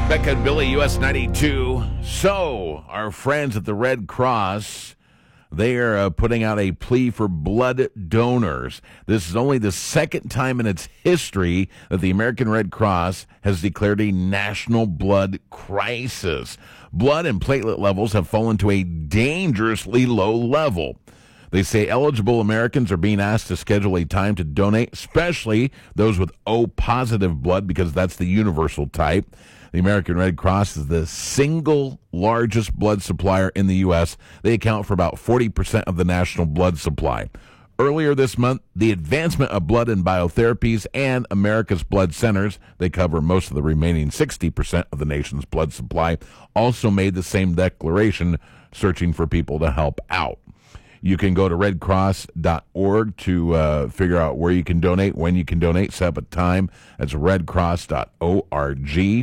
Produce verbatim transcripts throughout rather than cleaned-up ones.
Becca and Billy, U S ninety-two. So, our friends at the Red Cross, they are uh, putting out a plea for blood donors. This is only the second time in its history that the American Red Cross has declared a national blood crisis. Blood and platelet levels have fallen to a dangerously low level. They say eligible Americans are being asked to schedule a time to donate, especially those with O-positive blood, because that's the universal type. The American Red Cross is the single largest blood supplier in the U S. They account for about forty percent of the national blood supply. Earlier this month, the Advancement of Blood and Biotherapies and America's Blood Centers, they cover most of the remaining sixty percent of the nation's blood supply, also made the same declaration, searching for people to help out. You can go to red cross dot org to uh, figure out where you can donate, when you can donate, set up a time. That's red cross dot org.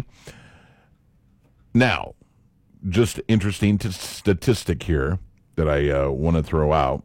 Now, just interesting t- statistic here that I uh, want to throw out.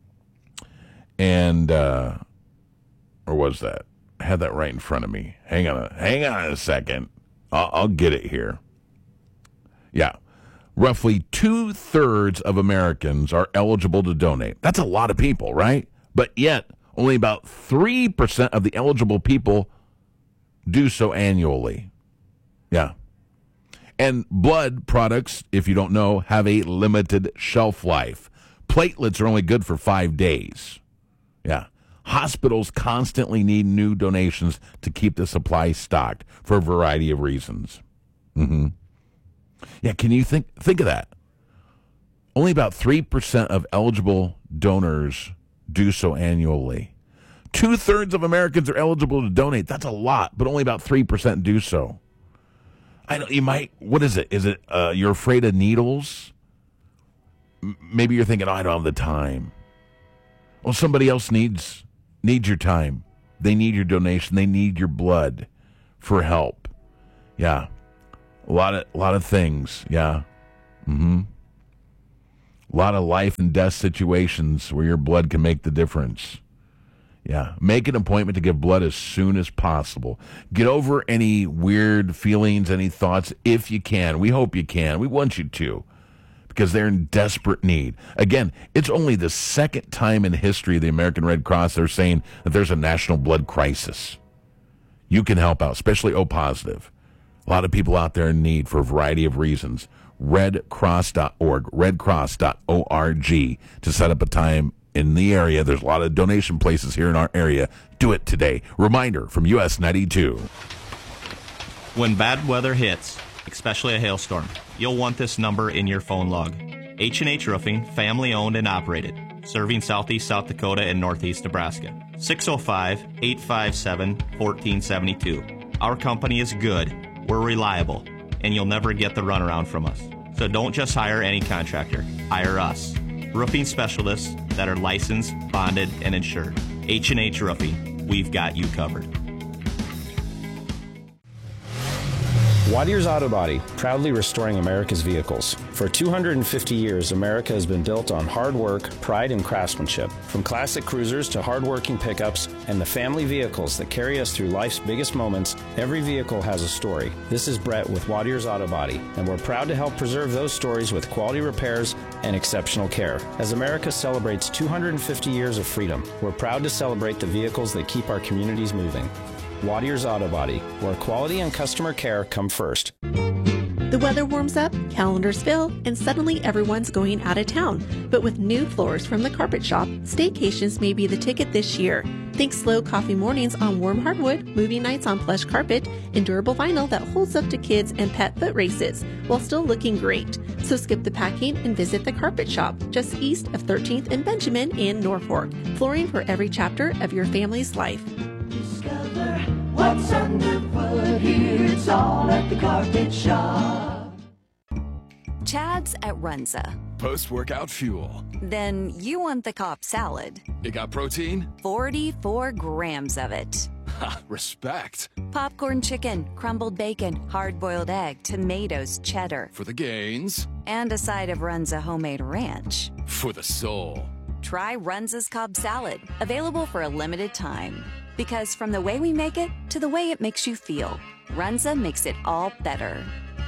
And, uh, or was that? I had that right in front of me. Hang on a, hang on a second. I'll, I'll get it here. Yeah. Roughly two-thirds of Americans are eligible to donate. That's a lot of people, right? But yet, only about three percent of the eligible people do so annually. Yeah. And blood products, if you don't know, have a limited shelf life. Platelets are only good for five days. Yeah. Hospitals constantly need new donations to keep the supply stocked for a variety of reasons. Mm-hmm. Yeah, can you think think of that? Only about three percent of eligible donors do so annually. Two-thirds of Americans are eligible to donate. That's a lot, but only about three percent do so. I know you might, what is it? Is it uh, you're afraid of needles? M- maybe you're thinking, oh, I don't have the time. Well, somebody else needs needs your time. They need your donation. They need your blood for help. Yeah. A lot of a lot of things, yeah. Mm-hmm. A lot of life and death situations where your blood can make the difference. Yeah. Make an appointment to give blood as soon as possible. Get over any weird feelings, any thoughts, if you can. We hope you can. We want you to, because they're in desperate need. Again, it's only the second time in history of the American Red Cross they're saying that there's a national blood crisis. You can help out, especially O-positive. A lot of people out there in need for a variety of reasons. red cross dot org, red cross dot org to set up a time in the area. There's a lot of donation places here in our area. Do it today. Reminder from U S ninety-two. When bad weather hits, especially a hailstorm, you'll want this number in your phone log. H and H Roofing, family owned and operated, serving southeast South Dakota and northeast Nebraska. six oh five, eight five seven, one four seven two. Our company is good. We're reliable, and you'll never get the runaround from us. So don't just hire any contractor. Hire us. Roofing specialists that are licensed, bonded, and insured. H and H Roofing. We've got you covered. Wattier's Auto Body, proudly restoring America's vehicles. For two hundred fifty years, America has been built on hard work, pride, and craftsmanship. From classic cruisers to hard-working pickups and the family vehicles that carry us through life's biggest moments, every vehicle has a story. This is Brett with Wattier's Auto Body, and we're proud to help preserve those stories with quality repairs and exceptional care. As America celebrates two hundred fifty years of freedom, we're proud to celebrate the vehicles that keep our communities moving. Wattier's Auto Body, where quality and customer care come first. The weather warms up, calendars fill, and suddenly everyone's going out of town. But with new floors from the Carpet Shop, staycations may be the ticket this year. Think slow coffee mornings on warm hardwood, movie nights on plush carpet, and durable vinyl that holds up to kids and pet foot races, while still looking great. So skip the packing and visit the Carpet Shop, just east of thirteenth and Benjamin in Norfolk. Flooring for every chapter of your family's life. Discover what's underfoot here. It's all at the Carpet Shop. Chad's at Runza. Post-workout fuel. Then you want the Cobb salad. It got protein? forty-four grams of it. Ha, respect. Popcorn chicken, crumbled bacon, hard-boiled egg, tomatoes, cheddar. For the gains. And a side of Runza homemade ranch. For the soul. Try Runza's Cobb salad, available for a limited time. Because from the way we make it to the way it makes you feel, Runza makes it all better.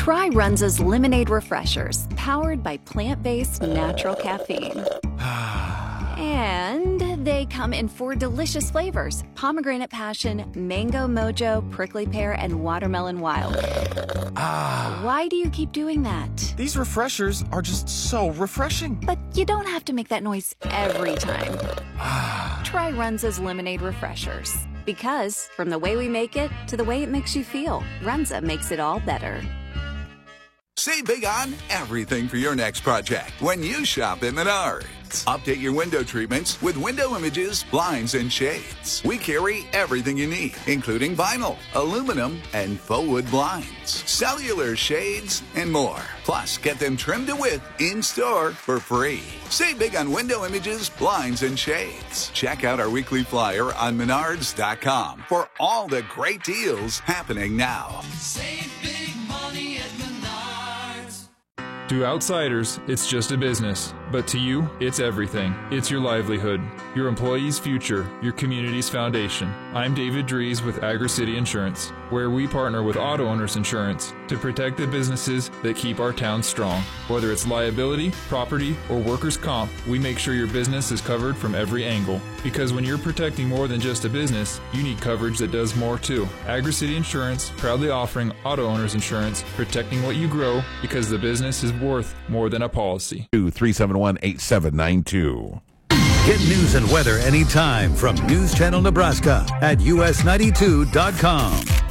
Try Runza's Lemonade Refreshers, powered by plant-based natural caffeine. And they come in four delicious flavors: pomegranate passion, mango mojo, prickly pear, and watermelon wild. Ah. Why do you keep doing that? These refreshers are just so refreshing. But you don't have to make that noise every time. Try Runza's Lemonade Refreshers. Because from the way we make it to the way it makes you feel, Runza makes it all better. Save big on everything for your next project when you shop at Menards. Update your window treatments with window images, blinds, and shades. We carry everything you need, including vinyl, aluminum, and faux wood blinds, cellular shades, and more. Plus, get them trimmed to width in-store for free. Save big on window images, blinds, and shades. Check out our weekly flyer on menards dot com for all the great deals happening now. Save big money at Menards. To outsiders, it's just a business, but to you, it's everything. It's your livelihood, your employees' future, your community's foundation. I'm David Dries with Agri-City Insurance, where we partner with Auto Owners Insurance to protect the businesses that keep our town strong. Whether it's liability, property, or workers' comp, we make sure your business is covered from every angle. Because when you're protecting more than just a business, you need coverage that does more too. Agri-City Insurance, proudly offering Auto Owners Insurance, protecting what you grow because the business is worth more than a policy. three seven one, eight seven nine two. Get news and weather anytime from News Channel Nebraska at U S ninety-two dot com.